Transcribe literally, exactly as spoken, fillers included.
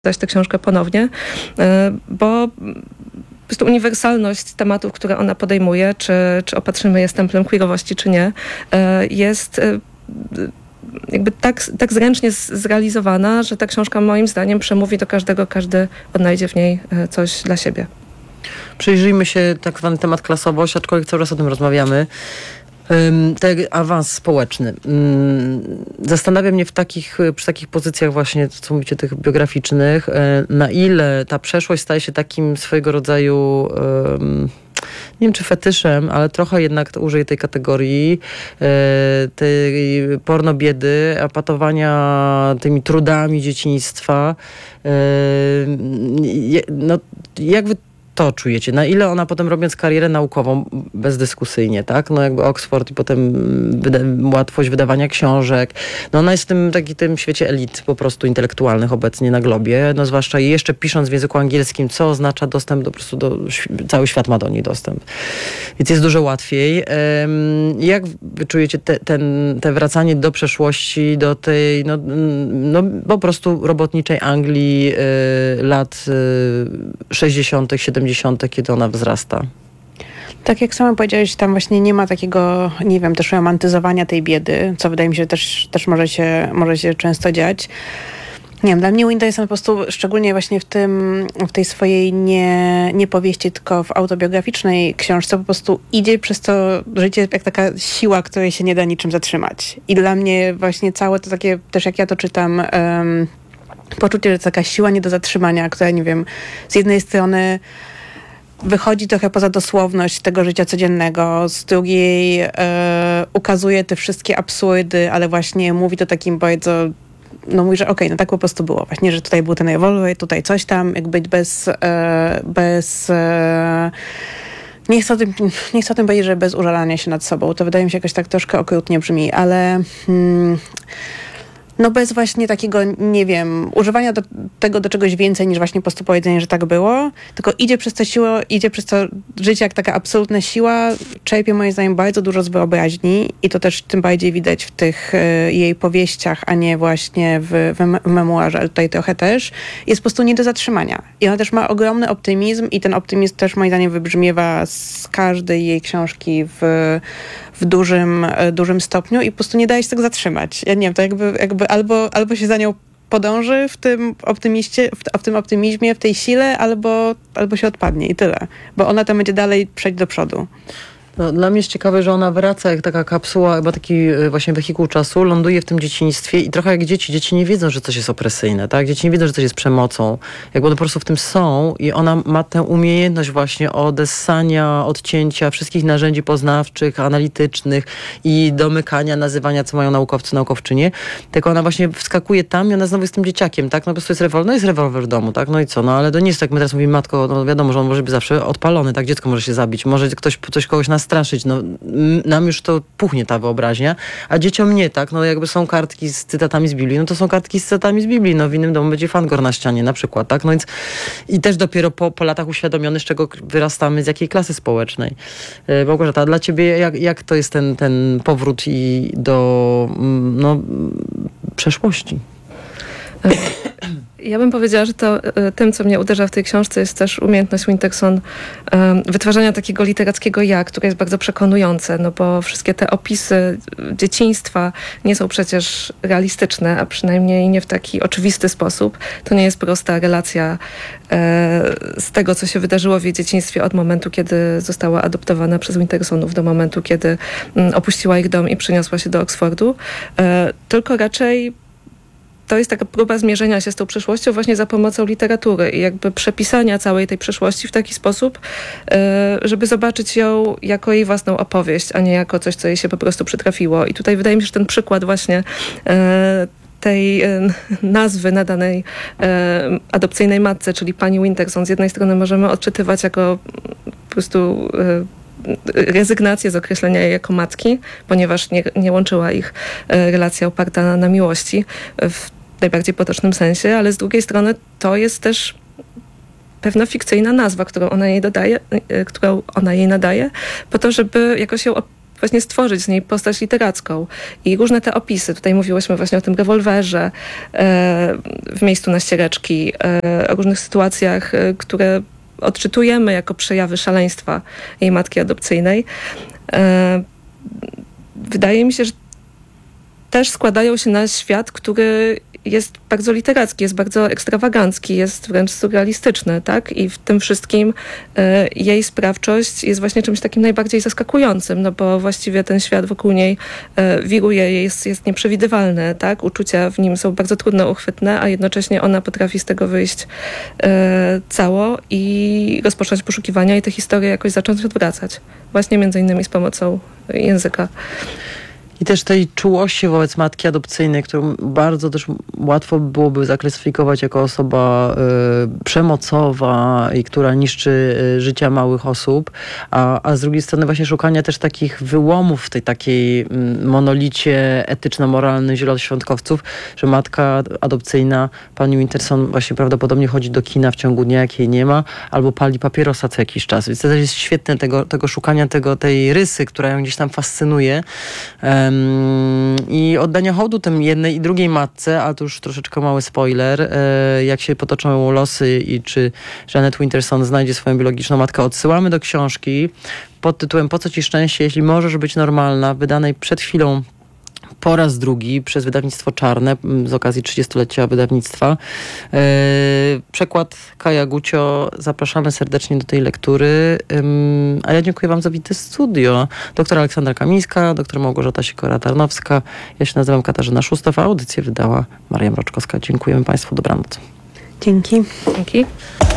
czytać tę książkę ponownie, bo po prostu uniwersalność tematów, które ona podejmuje, czy, czy opatrzymy je stemplem queerowości, czy nie, jest jakby tak, tak zręcznie zrealizowana, że ta książka moim zdaniem przemówi do każdego, każdy odnajdzie w niej coś dla siebie. Przyjrzyjmy się tak zwany temat klasowość, aczkolwiek cały czas o tym rozmawiamy. Ten awans społeczny. Zastanawia mnie w takich, przy takich pozycjach właśnie, co mówicie, tych biograficznych, na ile ta przeszłość staje się takim swojego rodzaju, nie wiem czy fetyszem, ale trochę jednak użyję tej kategorii tej pornobiedy, apatowania tymi trudami dzieciństwa. No, jak wy to czujecie? Na ile ona potem, robiąc karierę naukową, bezdyskusyjnie, tak? No jakby Oxford i potem wyda- łatwość wydawania książek. No ona jest w tym, taki, tym świecie elit po prostu intelektualnych obecnie na globie. No zwłaszcza jeszcze pisząc w języku angielskim, co oznacza dostęp do, po prostu do, cały świat ma do niej dostęp. Więc jest dużo łatwiej. Um, jak wy czujecie te, ten, te wracanie do przeszłości, do tej, no, no po prostu robotniczej Anglii y, lat y, sześćdziesiątych, siedemdziesiątych, kiedy ona wzrasta? Tak jak sama powiedziałeś, tam właśnie nie ma takiego, nie wiem, też romantyzowania tej biedy, co wydaje mi się też, też może się, może się często dziać. Nie wiem, dla mnie Winda jest po prostu, szczególnie właśnie w tym, w tej swojej nie, nie powieści, tylko w autobiograficznej książce, po prostu idzie przez to życie jak taka siła, której się nie da niczym zatrzymać. I dla mnie właśnie całe to takie, też jak ja to czytam, um, poczucie, że to taka siła nie do zatrzymania, która, nie wiem, z jednej strony wychodzi trochę poza dosłowność tego życia codziennego, z drugiej e, ukazuje te wszystkie absurdy, ale właśnie mówi to takim bardzo, no mówi, że okej, okay, no tak po prostu było. Właśnie, że tutaj był ten rewolwer, tutaj coś tam, jakby bez, e, bez e, nie chcę, o tym, nie chcę o tym powiedzieć, że bez użalania się nad sobą. To wydaje mi się jakoś tak troszkę okrutnie brzmi, ale hmm, no bez właśnie takiego, nie wiem, używania do tego do czegoś więcej niż właśnie po prostu powiedzenie, że tak było, tylko idzie przez to siłę, idzie przez to życie jak taka absolutna siła, czerpie moim zdaniem bardzo dużo z wyobraźni i to też tym bardziej widać w tych y, jej powieściach, a nie właśnie w, w, w memuarze, ale tutaj trochę też, jest po prostu nie do zatrzymania. I ona też ma ogromny optymizm i ten optymizm też moim zdaniem wybrzmiewa z każdej jej książki w, w dużym, dużym stopniu i po prostu nie daje się tego zatrzymać. Ja nie wiem, to jakby, jakby albo, albo się za nią podąży w tym optymiście, w, w tym optymizmie, w tej sile, albo, albo się odpadnie i tyle. Bo ona tam będzie dalej przejść do przodu. No, dla mnie jest ciekawe, że ona wraca jak taka kapsuła, chyba taki właśnie wehikuł czasu, ląduje w tym dzieciństwie i trochę jak dzieci. Dzieci nie wiedzą, że coś jest opresyjne, tak? Dzieci nie wiedzą, że coś jest przemocą. Jakby one po prostu w tym są i ona ma tę umiejętność właśnie odessania, odcięcia wszystkich narzędzi poznawczych, analitycznych i domykania, nazywania, co mają naukowcy, naukowczynie. Tylko ona właśnie wskakuje tam i ona znowu jest tym dzieciakiem, tak? No po prostu jest rewolwer, no jest rewolwer w domu, tak? No i co? No ale to nie jest tak, my teraz mówimy, matko, no wiadomo, że on może być zawsze odpalony, tak? Dziecko może się zabić, może ktoś, ktoś kogoś nas straszyć, no nam już to puchnie ta wyobraźnia, a dzieciom nie, tak, no jakby są kartki z cytatami z Biblii, no to są kartki z cytatami z Biblii, no w innym domu będzie fangor na ścianie na przykład, tak, no więc i też dopiero po, po latach uświadomiony, z czego wyrastamy, z jakiej klasy społecznej. Małgorzata, dla ciebie jak, jak to jest ten, ten powrót i do no, przeszłości? Ja bym powiedziała, że to tym, co mnie uderza w tej książce, jest też umiejętność Winterson um, wytwarzania takiego literackiego ja, które jest bardzo przekonujące, no bo wszystkie te opisy dzieciństwa nie są przecież realistyczne, a przynajmniej nie w taki oczywisty sposób. To nie jest prosta relacja e, z tego, co się wydarzyło w jej dzieciństwie od momentu, kiedy została adoptowana przez Wintersonów do momentu, kiedy um, opuściła ich dom i przeniosła się do Oxfordu, e, tylko raczej to jest taka próba zmierzenia się z tą przeszłością właśnie za pomocą literatury i jakby przepisania całej tej przeszłości w taki sposób, żeby zobaczyć ją jako jej własną opowieść, a nie jako coś, co jej się po prostu przytrafiło. I tutaj wydaje mi się, że ten przykład właśnie tej nazwy nadanej adopcyjnej matce, czyli pani Winterson, z jednej strony możemy odczytywać jako po prostu rezygnację z określenia jej jako matki, ponieważ nie, nie łączyła ich relacja oparta na, na miłości w najbardziej potocznym sensie, ale z drugiej strony to jest też pewna fikcyjna nazwa, którą ona jej dodaje, którą ona jej nadaje, po to, żeby jakoś ją właśnie stworzyć z niej postać literacką. I różne te opisy, tutaj mówiłyśmy właśnie o tym rewolwerze, e, w miejscu na ściereczki, e, o różnych sytuacjach, e, które odczytujemy jako przejawy szaleństwa jej matki adopcyjnej. E, wydaje mi się, że też składają się na świat, który jest bardzo literacki, jest bardzo ekstrawagancki, jest wręcz surrealistyczny, tak? I w tym wszystkim e, jej sprawczość jest właśnie czymś takim najbardziej zaskakującym, no bo właściwie ten świat wokół niej e, wiruje, jest, jest nieprzewidywalny, tak? Uczucia w nim są bardzo trudno uchwytne, a jednocześnie ona potrafi z tego wyjść e, cało i rozpocząć poszukiwania i tę historię jakoś zacząć odwracać. Właśnie między innymi z pomocą języka. I też tej czułości wobec matki adopcyjnej, którą bardzo też łatwo byłoby zaklasyfikować jako osoba y, przemocowa i która niszczy y, życia małych osób, a, a z drugiej strony właśnie szukania też takich wyłomów w tej takiej y, monolicie etyczno-moralnym zielonoświątkowców, że matka adopcyjna, pani Winterson właśnie prawdopodobnie chodzi do kina w ciągu dnia, jak jej nie ma, albo pali papierosa co jakiś czas. Więc to też jest świetne tego, tego szukania tego, tej rysy, która ją gdzieś tam fascynuje. Um, I oddania hołdu tym jednej i drugiej matce, a to już troszeczkę mały spoiler, e, jak się potoczą losy i czy Jeanette Winterson znajdzie swoją biologiczną matkę. Odsyłamy do książki pod tytułem Po co ci szczęście, jeśli możesz być normalna, wydanej przed chwilą po raz drugi przez wydawnictwo Czarne z okazji trzydziestolecia wydawnictwa. Yy, przekład Kaja Gucio. Zapraszamy serdecznie do tej lektury. Yy, a ja dziękuję wam za wizytę studio. Doktor Aleksandra Kamińska, doktor Małgorzata Sikora-Tarnowska. Ja się nazywam Katarzyna Szóstow, a audycję wydała Maria Mroczkowska. Dziękujemy państwu. Dobranoc. Dzięki. Dzięki.